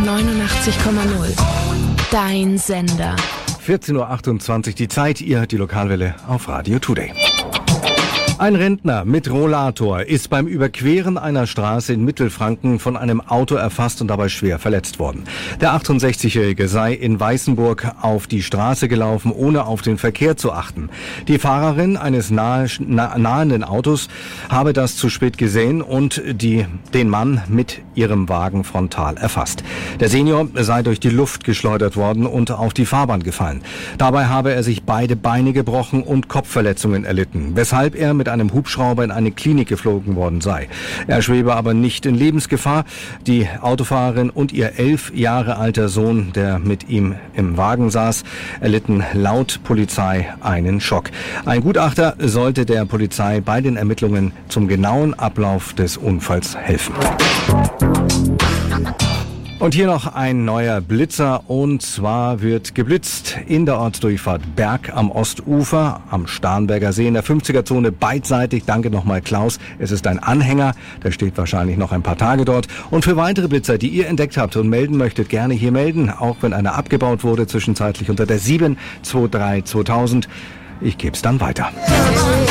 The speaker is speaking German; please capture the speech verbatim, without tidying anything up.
neunundachtzig Komma null. Dein Sender. vierzehn Uhr achtundzwanzig die Zeit, ihr hört die Lokalwelle auf Radio Today. Ein Rentner mit Rollator ist beim Überqueren einer Straße in Mittelfranken von einem Auto erfasst und dabei schwer verletzt worden. Der achtundsechzigjährige sei in Weißenburg auf die Straße gelaufen, ohne auf den Verkehr zu achten. Die Fahrerin eines nahe, nah, nahenden Autos habe das zu spät gesehen und die, den Mann mit ihrem Wagen frontal erfasst. Der Senior sei durch die Luft geschleudert worden und auf die Fahrbahn gefallen. Dabei habe er sich beide Beine gebrochen und Kopfverletzungen erlitten, weshalb er mit einem Hubschrauber in eine Klinik geflogen worden sei. Er schwebe aber nicht in Lebensgefahr. Die Autofahrerin und ihr elf Jahre alter Sohn, der mit ihm im Wagen saß, erlitten laut Polizei einen Schock. Ein Gutachter sollte der Polizei bei den Ermittlungen zum genauen Ablauf des Unfalls helfen. Und hier noch ein neuer Blitzer, und zwar wird geblitzt in der Ortsdurchfahrt Berg am Ostufer, am Starnberger See in der fünfziger-Zone beidseitig. Danke nochmal, Klaus. Es ist ein Anhänger, der steht wahrscheinlich noch ein paar Tage dort. Und für weitere Blitzer, die ihr entdeckt habt und melden möchtet, gerne hier melden, auch wenn einer abgebaut wurde, zwischenzeitlich unter der sieben zwei drei zweitausend. Ich geb's dann weiter.